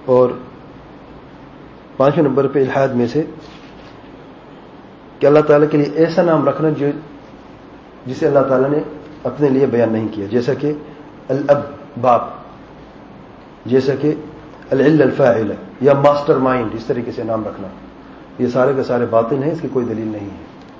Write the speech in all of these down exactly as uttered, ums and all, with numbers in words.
اور پانچویں نمبر پہ الحاد میں سے کہ اللہ تعالیٰ کے لیے ایسا نام رکھنا جو جسے اللہ تعالیٰ نے اپنے لیے بیان نہیں کیا، جیسا کہ الاب باپ، جیسا کہ العل الفاعل یا ماسٹر مائنڈ، اس طریقے سے نام رکھنا، یہ سارے کے سارے باطل ہیں، اس کی کوئی دلیل نہیں ہے۔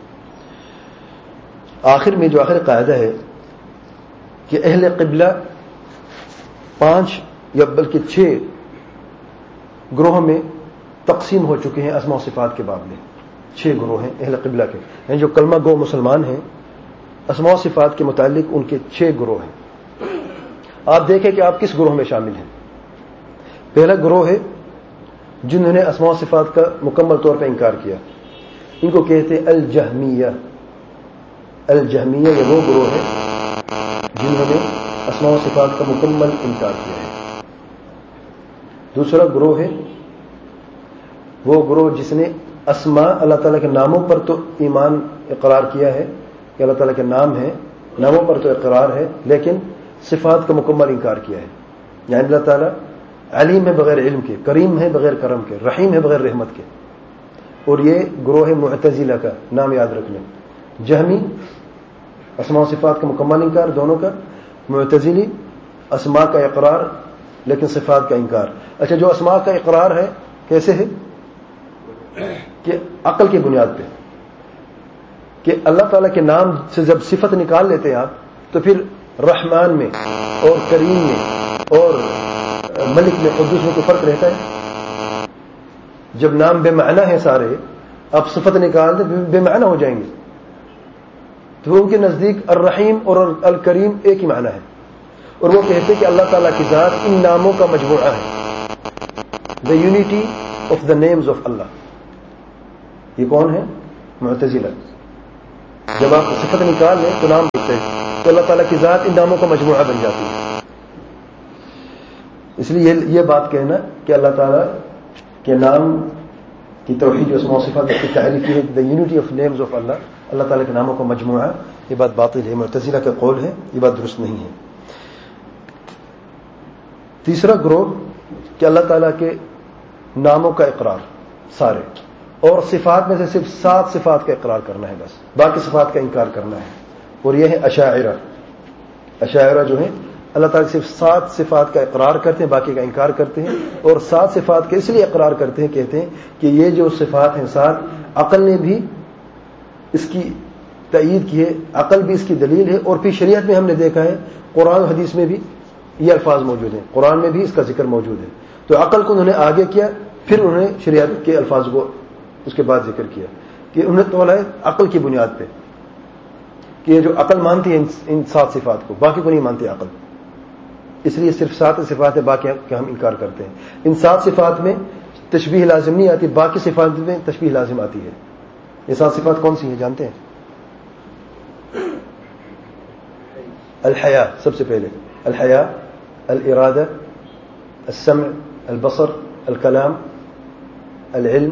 آخر میں جو آخر قاعدہ ہے کہ اہل قبلہ پانچ یا بلکہ چھ گروہوں میں تقسیم ہو چکے ہیں اسماء و صفات کے باب میں۔ چھ گروہ ہیں اہل قبلہ کے، یعنی جو کلمہ گو مسلمان ہیں، اسماء و صفات کے متعلق ان کے چھ گروہ ہیں۔ آپ دیکھیں کہ آپ کس گروہ میں شامل ہیں۔ پہلا گروہ ہے جنہوں نے اسماء و صفات کا مکمل طور پر انکار کیا، ان کو کہتے ہیں الجہمیہ۔ الجہمیہ یہ وہ گروہ ہے جنہوں نے اسماء و صفات کا مکمل انکار کیا ہے۔ دوسرا گروہ ہے وہ گروہ جس نے اسماء اللہ تعالیٰ کے ناموں پر تو ایمان اقرار کیا ہے کہ اللہ تعالیٰ کے نام ہے، ناموں پر تو اقرار ہے، لیکن صفات کا مکمل انکار کیا ہے۔ یعنی اللہ تعالیٰ علیم ہے بغیر علم کے، کریم ہے بغیر کرم کے، رحیم ہے بغیر رحمت کے۔ اور یہ گروہ ہے معتزلہ کا، نام یاد رکھ لیں۔ جہمی اسماء و صفات کا مکمل انکار دونوں کا، معتزلی اسماء کا اقرار لیکن صفات کا انکار۔ اچھا، جو اسماء کا اقرار ہے کیسے ہے؟ کہ عقل کی بنیاد پہ، کہ اللہ تعالیٰ کے نام سے جب صفت نکال لیتے ہیں آپ تو پھر رحمان میں اور کریم میں اور ملک میں قدوس میں کوئی فرق رہتا ہے؟ جب نام بے معنی ہے سارے، اب صفت نکال دیں بے معنی ہو جائیں گے۔ تو ان کے نزدیک الرحیم اور الکریم ایک ہی معنی ہے، اور وہ کہتے ہیں کہ اللہ تعالیٰ کی ذات ان ناموں کا مجموعہ ہے، the unity of the names of اللہ۔ یہ کون ہے؟ معتزلہ۔ جب آپ صفت نکال لیں تو نام دیکھتے ہیں تو اللہ تعالیٰ کی ذات ان ناموں کا مجموعہ بن جاتی ہے۔ اس لیے یہ بات کہنا کہ اللہ تعالیٰ کے نام کی توحید جو اسماء و صفات کی تعریف ہے، the unity of names of اللہ، اللہ تعالیٰ کے ناموں کا مجموعہ، یہ بات باطل ہے، معتزلہ کا قول ہے، یہ بات درست نہیں ہے۔ تیسرا گروہ کہ اللہ تعالیٰ کے ناموں کا اقرار سارے، اور صفات میں سے صرف سات صفات کا اقرار کرنا ہے، بس باقی صفات کا انکار کرنا ہے، اور یہ ہے اشاعرہ۔ اشاعرہ جو ہیں اللہ تعالیٰ صرف سات صفات کا اقرار کرتے ہیں، باقی کا انکار کرتے ہیں، اور سات صفات کا اس لیے اقرار کرتے ہیں، کہتے ہیں کہ یہ جو صفات ہیں سات، عقل نے بھی اس کی تائید کی ہے، عقل بھی اس کی دلیل ہے، اور پھر شریعت میں ہم نے دیکھا ہے، قرآن و حدیث میں بھی یہ الفاظ موجود ہیں، قرآن میں بھی اس کا ذکر موجود ہے۔ تو عقل کو انہوں نے آگے کیا، پھر انہوں نے شریعت کے الفاظ کو اس کے بعد ذکر کیا، کہ انہوں نے تولا ہے عقل کی بنیاد پہ، کہ یہ جو عقل مانتی ہے ان سات صفات کو، باقی کو نہیں مانتی عقل، اس لیے صرف سات صفات ہے، باقی کا ہم انکار کرتے ہیں۔ ان سات صفات میں تشبیہ لازم نہیں آتی، باقی صفات میں تشبیہ لازم آتی ہے۔ یہ سات صفات کون سی ہیں جانتے ہیں؟ الحیا سب سے پہلے، الحیا، الارادہ، السمع، البصر، الکلام، العلم،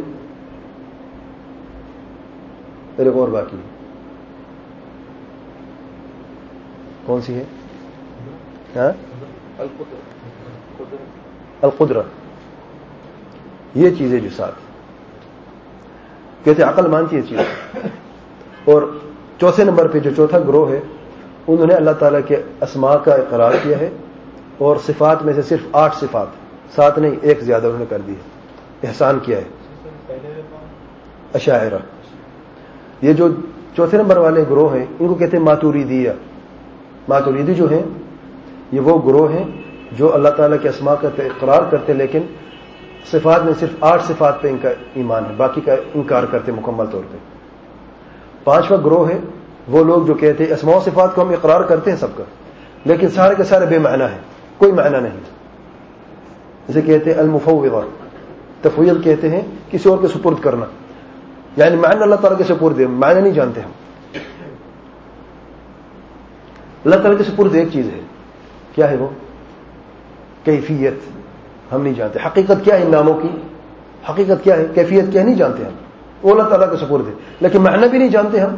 پھر ایک اور باقی کون سی ہے؟ ہاں، القدرہ۔ یہ چیزیں جو ساتھ کہتے عقل مانتی ہے چیز۔ اور چوتھے نمبر پہ جو چوتھا گروہ ہے، انہوں نے اللہ تعالیٰ کے اسماء کا اقرار کیا ہے، اور صفات میں سے صرف آٹھ صفات، سات نہیں ایک زیادہ انہوں نے کر دی ہے، احسان کیا ہے۔ اشاعرہ۔ یہ جو چوتھے نمبر والے گروہ ہیں ان کو کہتے ہیں ماتوریدیہ۔ ماتوریدی جو ہیں یہ وہ گروہ ہیں جو اللہ تعالیٰ کے اسماء کا اقرار کرتے، لیکن صفات میں صرف آٹھ صفات پہ ان کا ایمان ہے، باقی کا انکار کرتے مکمل طور پہ۔ پانچواں گروہ ہے وہ لوگ جو کہتے ہیں اسماء و صفات کو ہم اقرار کرتے ہیں سب کا، لیکن سارے کے سارے بے معنی ہیں، کوئی معنی نہیں۔ جسے کہتے ہیں المفوضہ، تفویض کہتے ہیں کسی اور کے سپرد کرنا، یعنی معنی اللہ تعالیٰ کے سپرد ہے، معنی نہیں جانتے ہم۔ اللہ تعالیٰ کے سپرد ایک چیز ہے، کیا ہے وہ؟ کیفیت ہم نہیں جانتے، حقیقت کیا ہے ان ناموں کی، حقیقت کیا ہے، کیفیت کیا ہے نہیں جانتے ہم، وہ اللہ تعالیٰ کے سپرد ہے، لیکن معنی بھی نہیں جانتے ہم۔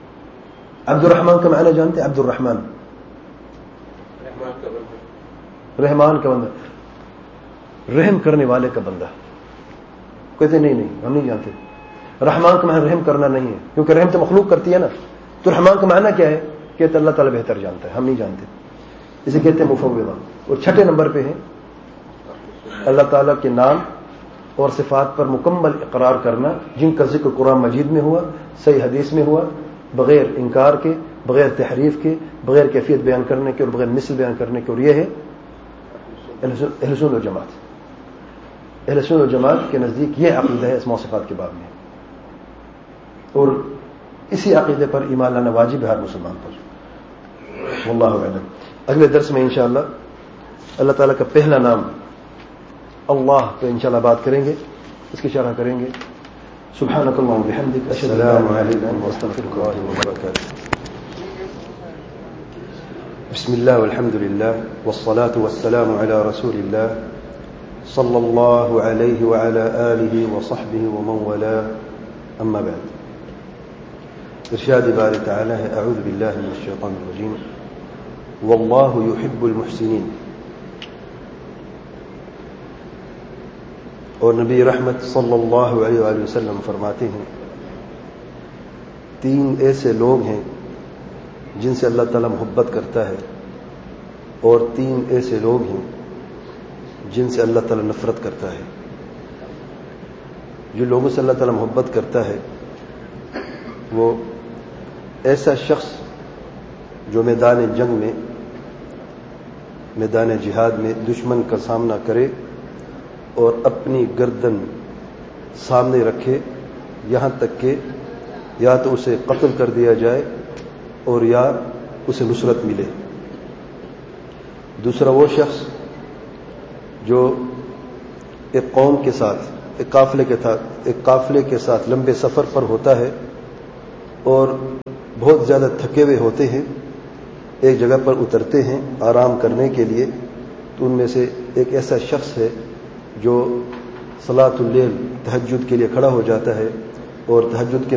عبد الرحمن کا معنی جانتے ہیں؟ عبد الرحمن रहमान का बंदा, रहम करने वाले का बंदा। कहते नहीं नहीं हम नहीं जानते, रहमान का माना रहम करना नहीं है, क्योंकि रहम तो मखलूक करती है ना। तो रहमान का माना क्या है? कहते अल्लाह ताला बेहतर जानता है, हम नहीं जानते। इसे कहते हैं मुफव्विदा। और छठे नंबर पे है अल्लाह ताला के नाम और सिफात पर मुकम्मल इकरार करना, जिनका जिक्र कुरान मजीद में हुआ, सही हदीस में हुआ, बगैर इनकार के, बगैर तहरीफ के, बगैर कैफियत बयान करने के और बगैर मिसल बयान करने के। और यह है अहले सुन्नत वल जमात। अहले सुन्नत वल जमात के नजदीक यह अकीदा है अस्मा व सिफात के बाब में, और इसी अकीदे पर ईमान लाना वाजिब है हर मुसलमान पर। वल्लाहु अअलम। अगले दर्स में इंशाअल्लाह अल्लाह ताला का पहला नाम अल्लाह पे इंशाअल्लाह बात करेंगे, इसकी शरह करेंगे। सुब्हानकल्लाहुम्मा व बिहम्दिक अशहदु अल्ला इलाहा इल्ला अंता अस्तगफिरुका व अतूबु इलैक। बिस्मिल्लाह वल्हम्दुलिल्लाह वस्सलातु वस्सलामु अला रसूलिल्लाह सल्लल्लाहु अलैहि व अला आलिहि व सहबिहि व मन वाला, अम्मा बाद। इरशाद बारी तआला है, अऊज़ु बिल्लाहि मिनश शैतानिर रजीम, वल्लाहु युहिब्बुल मुहसिनीन। और नबी रहमत सल्लल्लाहु अलैहि वसल्लम फरमाते हैं, तीन ऐसे लोग हैं जिनसे अल्लाह ताला मोहब्बत करता है, और तीन ऐसे लोग हैं जिनसे अल्लाह ताला नफरत करता है। जो लोगों से अल्लाह ताला मोहब्बत करता है वो ऐसा शख्स जो मैदान जंग में, मैदान जिहाद में दुश्मन का सामना करे और अपनी गर्दन सामने रखे, यहां तक कि या तो उसे कत्ल कर दिया जाए और या उसे नुसरत मिले। दूसरा वो शख्स जो एक कौम के साथ, एक काफिले के साथ एक काफिले के साथ लंबे सफर पर होता है और बहुत ज्यादा थके हुए होते हैं, एक जगह पर उतरते हैं आराम करने के लिए, तो उनमें से एक ऐसा शख्स है जो सलातुल लैल तहज्जुद के लिए खड़ा हो जाता है और तहज्जुद के